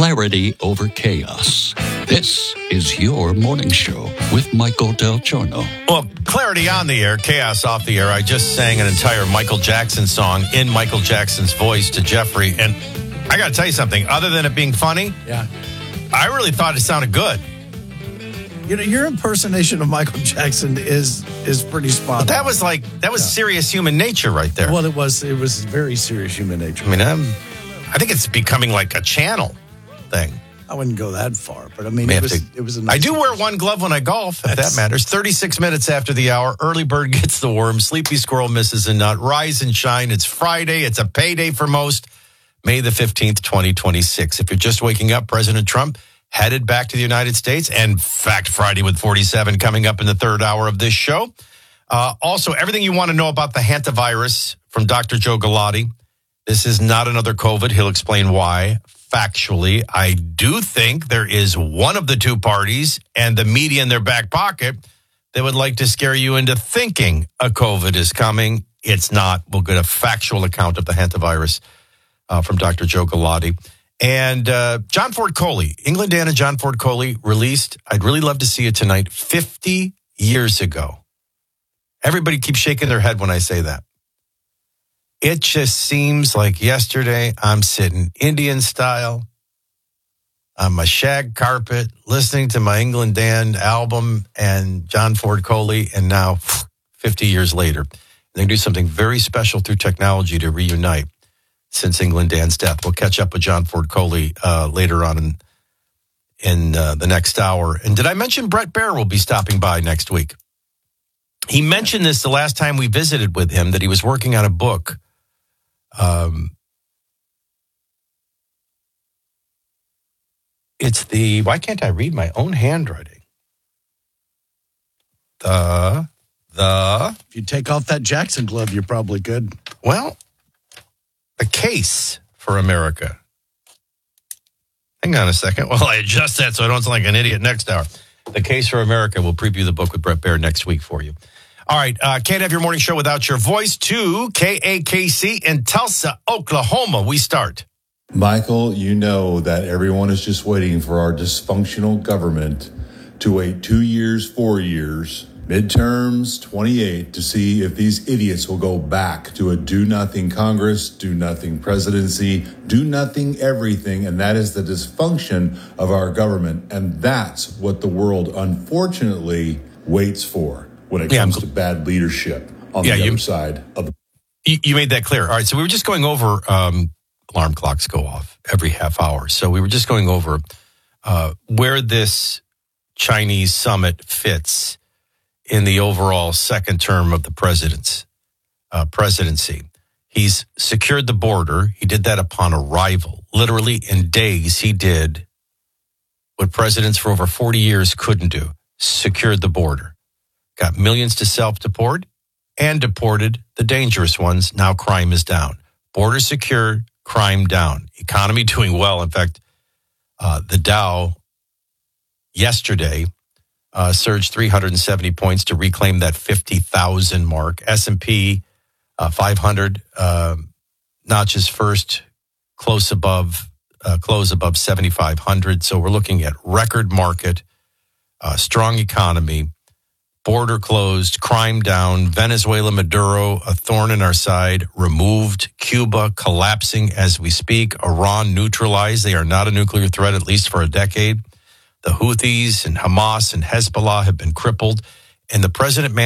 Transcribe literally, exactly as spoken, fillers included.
clarity over chaos. This is your morning show with Michael Del Giorno. Well, clarity on the air, chaos off the air. I just sang an entire Michael Jackson song in Michael Jackson's voice to Jeffrey. And I got to tell you something. Other than it being funny, yeah, I really thought it sounded good. You know, your impersonation of Michael Jackson is is pretty spot on. That was like, that was yeah. serious human nature right there. Well, it was, it was very serious human nature. I mean, I'm, I think it's becoming like a channel thing. I wouldn't go that far, but I mean, it was, to, it was a nice I do wear one glove when I golf, if that matters. thirty-six minutes after the hour, early bird gets the worm, sleepy squirrel misses a nut, rise and shine. It's Friday. It's a payday for most. May the fifteenth, twenty twenty-six. If you're just waking up, President Trump headed back to the United States, and Fact Friday with forty-seven coming up in the third hour of this show. Uh, also, everything you want to know about the hantavirus from Doctor Joe Galati. This is not another COVID. He'll explain why. Factually, I do think there is one of the two parties and the media in their back pocket that would like to scare you into thinking a COVID is coming. It's not. We'll get a factual account of the hantavirus uh, from Doctor Joe Galati. And uh, John Ford Coley, England Dan and John Ford Coley released, I'd really love to see it tonight, fifty years ago. Everybody keeps shaking their head when I say that. It just seems like yesterday I'm sitting Indian style on my shag carpet, listening to my England Dan album and John Ford Coley, and now fifty years later, they do something very special through technology to reunite since England Dan's death. We'll catch up with John Ford Coley uh, later on in, in uh, the next hour. And did I mention Bret Baier will be stopping by next week? He mentioned this the last time we visited with him, that he was working on a book. Um, it's the, why can't I read my own handwriting? The, the. If you take off that Jackson glove, you're probably good. Well, the Case for America. Hang on a second while I adjust that so I don't sound like an idiot next hour. The Case for America will preview the book with Bret Baier next week for you. All right, uh, can't have your morning show without your voice. To K A K C in Tulsa, Oklahoma. We start. Michael, you know that everyone is just waiting for our dysfunctional government to wait two years, four years, midterms, twenty-eight, to see if these idiots will go back to a do-nothing Congress, do-nothing presidency, do-nothing everything, and that is the dysfunction of our government. And that's what the world, unfortunately, waits for when it comes yeah, to bad leadership on yeah, the you, other side of the... You made that clear. All right, so we were just going over... Um, alarm clocks go off every half hour. So we were just going over uh, where this Chinese summit fits in the overall second term of the president's uh, presidency. He's secured the border. He did that upon arrival. Literally in days, he did what presidents for over forty years couldn't do. Secured the border. Got millions to self-deport and deported the dangerous ones. Now crime is down. Border secured, crime down. Economy doing well. In fact, uh, the Dow yesterday Uh, surged three hundred seventy points to reclaim that fifty thousand mark. S and P uh, five hundred uh, notches first, close above, uh, close above seventy-five hundred. So we're looking at record market, uh, strong economy, border closed, crime down, Venezuela, Maduro, a thorn in our side, removed, Cuba collapsing as we speak, Iran neutralized. They are not a nuclear threat, at least for a decade. The Houthis and Hamas and Hezbollah have been crippled, and the president